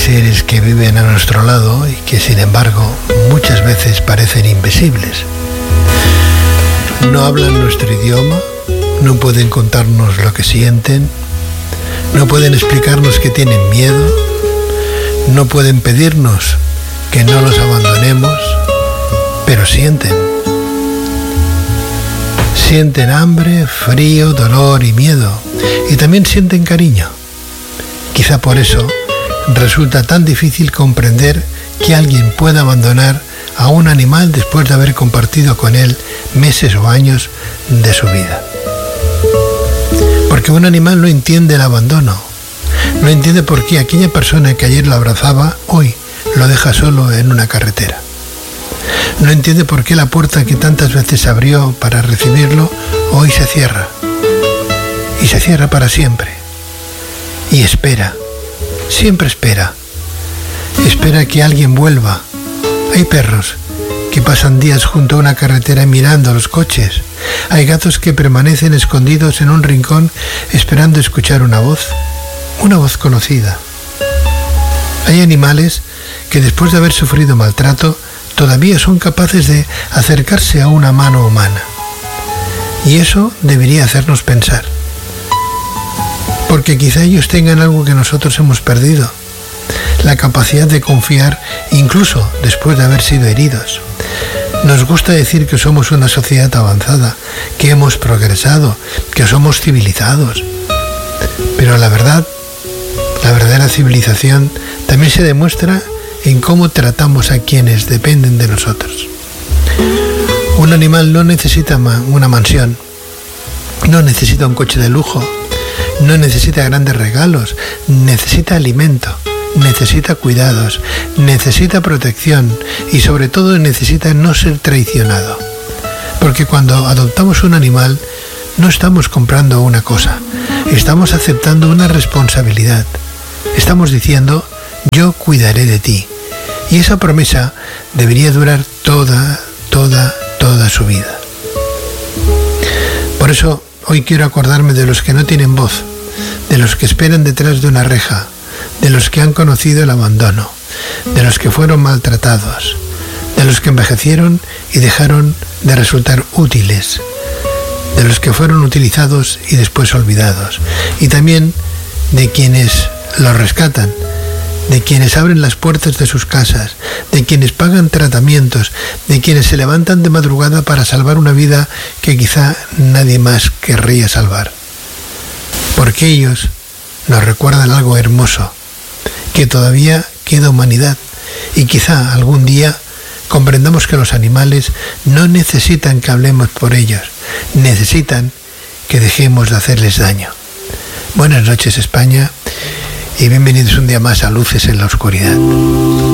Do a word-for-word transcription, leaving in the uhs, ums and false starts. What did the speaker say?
seres que viven a nuestro lado y que sin embargo muchas veces parecen invisibles. No hablan nuestro idioma, no pueden contarnos lo que sienten, no pueden explicarnos que tienen miedo, no pueden pedirnos que no los abandonemos, pero sienten. Sienten hambre, frío, dolor y miedo, y también sienten cariño. Quizá por eso resulta tan difícil comprender que alguien pueda abandonar a un animal después de haber compartido con él meses o años de su vida. Porque un animal no entiende el abandono, no entiende por qué aquella persona que ayer lo abrazaba, hoy lo deja solo en una carretera. No entiende por qué la puerta que tantas veces abrió para recibirlo, hoy se cierra. Y se cierra para siempre. Y espera, siempre espera. Espera que alguien vuelva. Hay perros que pasan días junto a una carretera mirando los coches. Hay gatos que permanecen escondidos en un rincón esperando escuchar una voz, una voz conocida. Hay animales que después de haber sufrido maltrato todavía son capaces de acercarse a una mano humana. Y eso debería hacernos pensar. Porque quizá ellos tengan algo que nosotros hemos perdido. La capacidad de confiar incluso después de haber sido heridos. Nos gusta decir que somos una sociedad avanzada, que hemos progresado, que somos civilizados. Pero la verdad, la verdadera civilización también se demuestra en cómo tratamos a quienes dependen de nosotros. Un animal no necesita una mansión, no necesita un coche de lujo, no necesita grandes regalos, necesita alimento, necesita cuidados, necesita protección y sobre todo necesita no ser traicionado. Porque cuando adoptamos un animal no estamos comprando una cosa, estamos aceptando una responsabilidad. Estamos diciendo: yo cuidaré de ti. Y esa promesa debería durar toda, toda, toda su vida. Por eso hoy quiero acordarme de los que no tienen voz, de los que esperan detrás de una reja, de los que han conocido el abandono, de los que fueron maltratados, de los que envejecieron y dejaron de resultar útiles, de los que fueron utilizados y después olvidados, y también de quienes los rescatan, de quienes abren las puertas de sus casas, de quienes pagan tratamientos, de quienes se levantan de madrugada para salvar una vida que quizá nadie más querría salvar. Porque ellos nos recuerdan algo hermoso, que todavía queda humanidad, y quizá algún día comprendamos que los animales no necesitan que hablemos por ellos, necesitan que dejemos de hacerles daño. Buenas noches, España, y bienvenidos un día más a Luces en la Oscuridad.